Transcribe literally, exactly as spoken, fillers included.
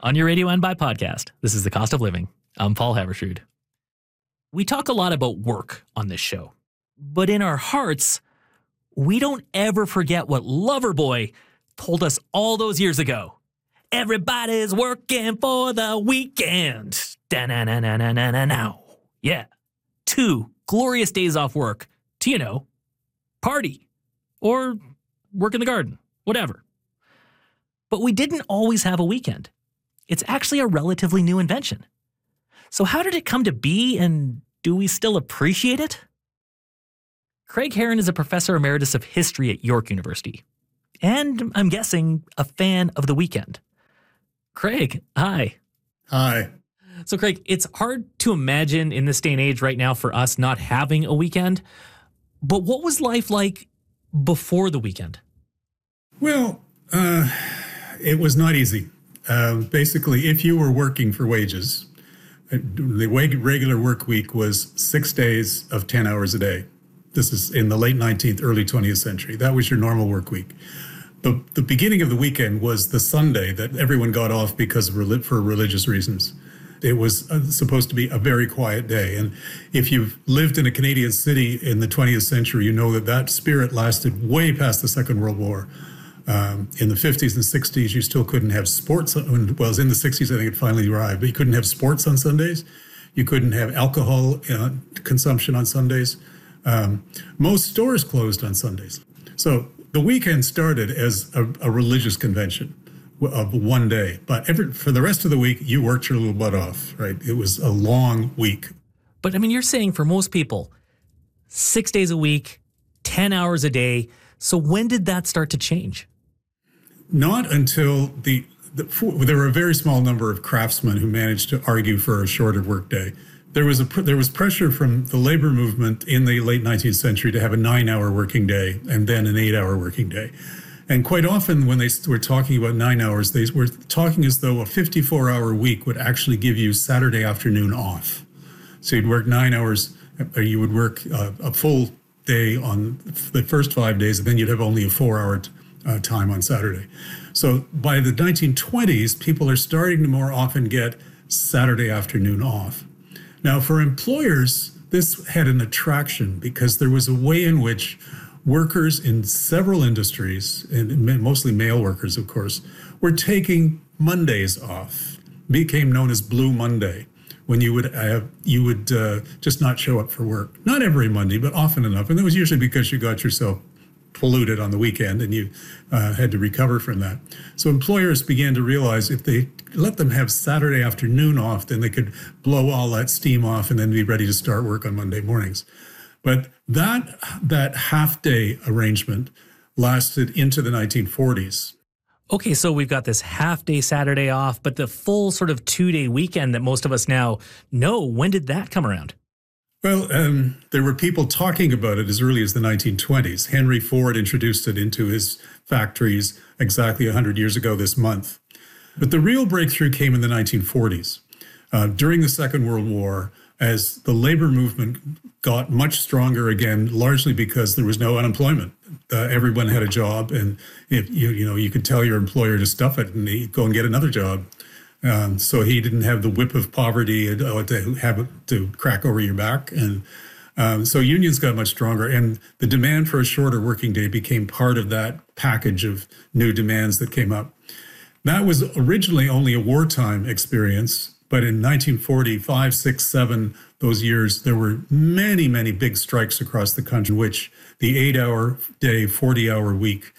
on your Radio N B I podcast. This is The Cost of Living. I'm Paul Haberstrood. We talk a lot about work on this show, but in our hearts, we don't ever forget what Loverboy told us all those years ago. Everybody's working for the weekend. Da-na-na-na-na-na-now. Yeah. Two glorious days off work to, you know, party or work in the garden, whatever. But we didn't always have a weekend. It's actually a relatively new invention. So how did it come to be, and do we still appreciate it? Craig Heron is a professor emeritus of history at York University, and I'm guessing a fan of the weekend. Craig, hi. Hi. So Craig, it's hard to imagine in this day and age right now for us not having a weekend, but what was life like before the weekend? Well, uh, it was not easy. Uh, basically, if you were working for wages, the regular work week was six days of ten hours a day. This is in the late nineteenth, early twentieth century. That was your normal work week. The, the beginning of the weekend was the Sunday that everyone got off because of for religious reasons. It was uh, supposed to be a very quiet day. And if you've lived in a Canadian city in the twentieth century, you know that that spirit lasted way past the Second World War. Um, in the fifties and sixties, you still couldn't have sports. Well, it was in the sixties, I think it finally arrived, but you couldn't have sports on Sundays. You couldn't have alcohol uh, consumption on Sundays. Um, most stores closed on Sundays. So the weekend started as a, a religious convention of one day, but every, for the rest of the week, you worked your little butt off, right? It was a long week. But I mean, you're saying for most people, six days a week, ten hours a day. So when did that start to change? Not until the, the there were a very small number of craftsmen who managed to argue for a shorter workday. There was a there was pressure from the labor movement in the late nineteenth century to have a nine-hour working day and then an eight-hour working day. And quite often when they were talking about nine hours, they were talking as though a fifty-four hour week would actually give you Saturday afternoon off. So you'd work nine hours, or you would work uh, a full day on the first five days, and then you'd have only a four-hour uh, time on Saturday. So by the nineteen twenties, people are starting to more often get Saturday afternoon off. Now, for employers, this had an attraction because there was a way in which workers in several industries, and mostly male workers, of course, were taking Mondays off. It became known as Blue Monday, when you would have, you would uh, just not show up for work. Not every Monday, but often enough. And that was usually because you got yourself polluted on the weekend and you uh, had to recover from that. So employers began to realize if they let them have Saturday afternoon off, then they could blow all that steam off and then be ready to start work on Monday mornings. But that that half-day arrangement lasted into the nineteen forties. Okay, so we've got this half-day Saturday off, but the full sort of two-day weekend that most of us now know, when did that come around? Well, um, there were people talking about it as early as the nineteen twenties. Henry Ford introduced it into his factories exactly one hundred years ago this month. But the real breakthrough came in the nineteen forties. Uh, during the Second World War, as the labor movement got much stronger again, largely because there was no unemployment. Uh, everyone had a job, and if you you know you could tell your employer to stuff it and he'd go and get another job. Um, so he didn't have the whip of poverty and, uh, to have it to crack over your back, and um, so unions got much stronger, and the demand for a shorter working day became part of that package of new demands that came up. That was originally only a wartime experience. But in nineteen forty-five, six, seven, those years, there were many, many big strikes across the country, in which the eight-hour day, forty-hour week